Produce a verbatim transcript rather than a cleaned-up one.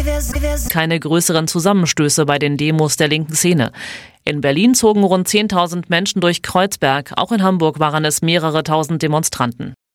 Keine größeren Zusammenstöße bei den Demos der linken Szene. In Berlin zogen rund zehntausend Menschen durch Kreuzberg. Auch in Hamburg waren es mehrere tausend Demonstranten.